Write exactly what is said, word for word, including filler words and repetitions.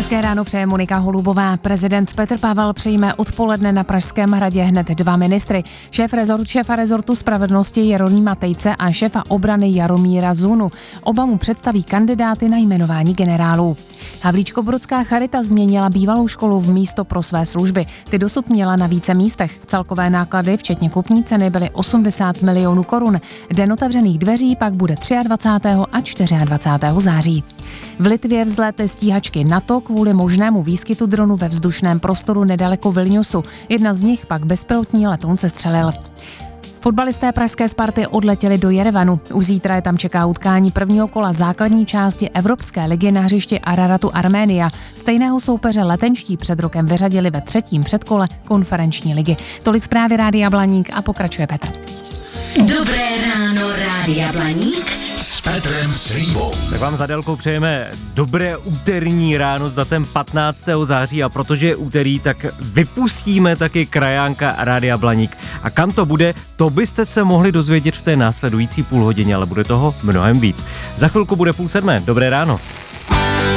Hezké ráno přeje Monika Holubová. Prezident Petr Pavel přijme odpoledne na Pražském hradě hned dva ministry. Šéf rezort, šéfa rezortu spravedlnosti Jeronýma Tejce a šéfa obrany Jaromíra Zunu. Oba mu představí kandidáty na jmenování generálů. Havlíčkobrodská charita změnila bývalou školu v místo pro své služby. Ty dosud měla na více místech. Celkové náklady, včetně kupní ceny, byly osmdesát milionů korun. Den otevřených dveří pak bude dvacátého třetího a dvacátého čtvrtého září. V Litvě vzlétly stíhačky NATO kvůli možnému výskytu dronu ve vzdušném prostoru nedaleko Vilniusu. Jedna z nich pak bezpilotní letoun sestřelil. Fotbalisté pražské Sparty odletěli do Jerevanu. Už zítra je tam čeká utkání prvního kola základní části Evropské ligy na hřišti Araratu Arménia. Stejného soupeře letenští před rokem vyřadili ve třetím předkole konferenční ligy. Tolik zprávy Rádia Blaník a pokračuje Petr. Dobré ráno, Rádia Blaník s Petrem Slívou. Tak vám za délkou přejeme dobré úterní ráno s datem patnáctého září a protože je úterý, tak vypustíme taky krajánka Rádia Blaník. A kam to bude, to byste se mohli dozvědět v té následující půl hodině, ale bude toho mnohem víc. Za chvilku bude půl sedmé. Dobré ráno.